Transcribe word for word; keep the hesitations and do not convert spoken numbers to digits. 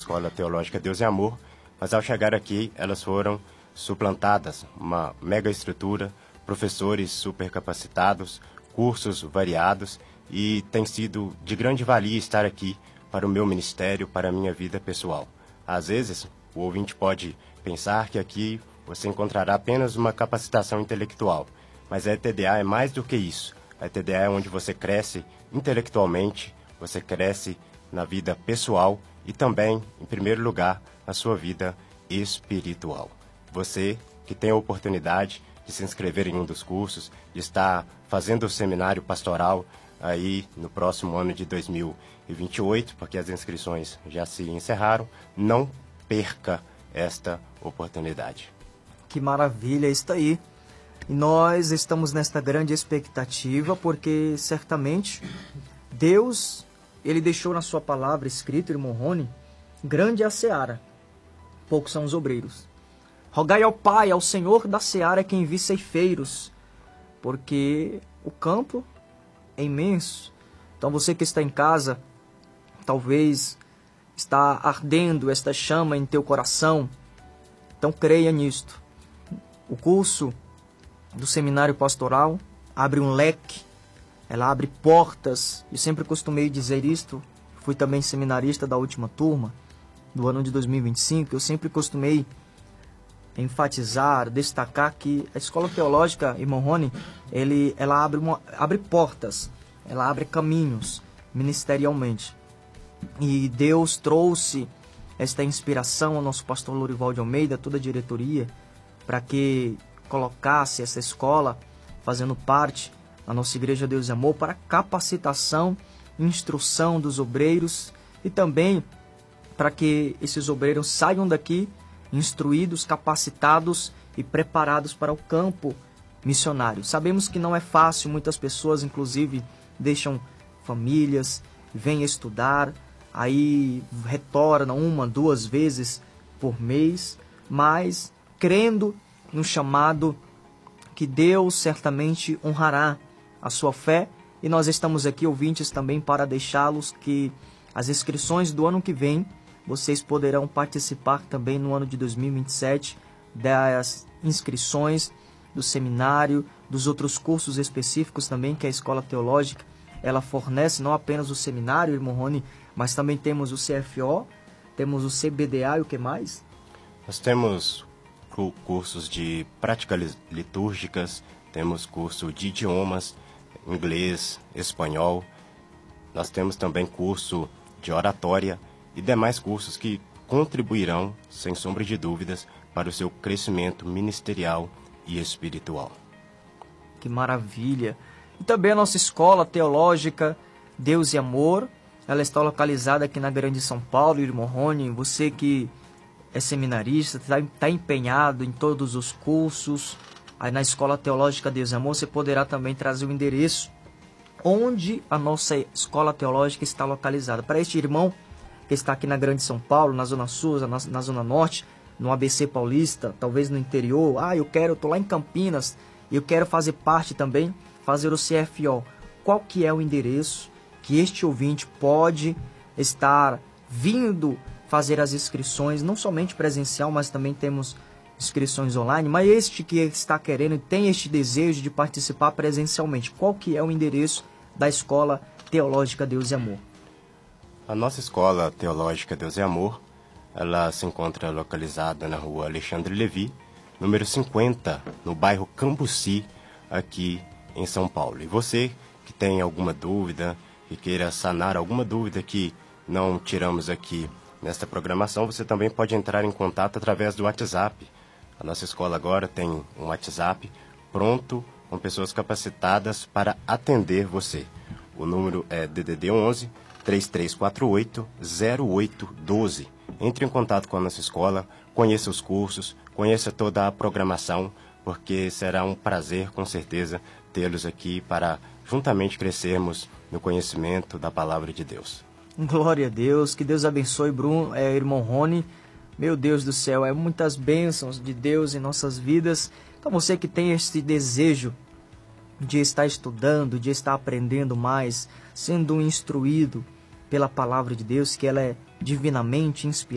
Escola Teológica Deus e Amor, mas ao chegar aqui elas foram suplantadas, uma mega estrutura, professores super capacitados, cursos variados, e tem sido de grande valia estar aqui para o meu ministério, para a minha vida pessoal. Às vezes, o ouvinte pode pensar que aqui você encontrará apenas uma capacitação intelectual, mas a E T D A é mais do que isso. A E T D A é onde você cresce intelectualmente, você cresce na vida pessoal e também, em primeiro lugar, na sua vida espiritual. Você que tem a oportunidade de se inscrever em um dos cursos, de estar fazendo o seminário pastoral aí no próximo ano de dois mil e vinte e oito, porque as inscrições já se encerraram, não perca esta oportunidade. Que maravilha, isso aí. E nós estamos nesta grande expectativa, porque certamente Deus, Ele deixou na sua palavra escrito, irmão Rony, grande é a seara, poucos são os obreiros. Rogai ao Pai, ao Senhor da seara, que envie ceifeiros, porque o campo é imenso. Então você que está em casa, talvez está ardendo esta chama em teu coração, então creia nisto. O curso do seminário pastoral abre um leque, ela abre portas. Eu sempre costumei dizer isto, fui também seminarista da última turma, do ano de dois mil e vinte e cinco, eu sempre costumei enfatizar, destacar que a escola teológica, irmão Rony, ele, ela abre, uma, abre portas, ela abre caminhos ministerialmente. E Deus trouxe esta inspiração ao nosso pastor Lorival de Almeida, toda a diretoria, para que colocasse essa escola fazendo parte da nossa Igreja Deus e Amor para capacitação, instrução dos obreiros e também para que esses obreiros saiam daqui instruídos, capacitados e preparados para o campo missionário. Sabemos que não é fácil, muitas pessoas inclusive deixam famílias, vêm estudar, aí retornam uma, duas vezes por mês, mas crendo no chamado que Deus certamente honrará a sua fé, e nós estamos aqui, ouvintes, também para deixá-los que as inscrições do ano que vem, vocês poderão participar também no ano de dois mil e vinte e sete das inscrições do seminário, dos outros cursos específicos também que a Escola Teológica ela fornece, não apenas o seminário, irmão Rony, mas também temos o C F O, temos o C B D A e o que mais? Nós temos cursos de práticas litúrgicas, temos curso de idiomas, inglês, espanhol, nós temos também curso de oratória e demais cursos que contribuirão, sem sombra de dúvidas, para o seu crescimento ministerial e espiritual. Que maravilha! E também a nossa escola teológica Deus e Amor, ela está localizada aqui na Grande São Paulo, irmão Rony, você que é seminarista, está tá empenhado em todos os cursos, aí na Escola Teológica Deus e Amor, você poderá também trazer o endereço onde a nossa Escola Teológica está localizada. Para este irmão que está aqui na Grande São Paulo, na Zona Sul, na, na Zona Norte, no A B C Paulista, talvez no interior, ah, eu quero, eu estou lá em Campinas, e eu quero fazer parte também, fazer o C F O. Qual que é o endereço que este ouvinte pode estar vindo fazer as inscrições, não somente presencial, mas também temos inscrições online, mas este que está querendo e tem este desejo de participar presencialmente, qual que é o endereço da Escola Teológica Deus e Amor? A nossa Escola Teológica Deus e Amor, ela se encontra localizada na rua Alexandre Levi, número cinquenta, no bairro Cambuci, aqui em São Paulo. E você que tem alguma dúvida e queira sanar alguma dúvida que não tiramos aqui nesta programação, você também pode entrar em contato através do WhatsApp. A nossa escola agora tem um WhatsApp pronto, com pessoas capacitadas para atender você. O número é D D D onze, três três quatro oito, zero oito um dois. Entre em contato com a nossa escola, conheça os cursos, conheça toda a programação, porque será um prazer, com certeza, tê-los aqui para juntamente crescermos no conhecimento da Palavra de Deus. Glória a Deus, que Deus abençoe, Bruno, é, irmão Rony. Meu Deus do céu, é muitas bênçãos de Deus em nossas vidas. Então você que tem esse desejo de estar estudando, de estar aprendendo mais, sendo instruído pela Palavra de Deus, que ela é divinamente inspirada,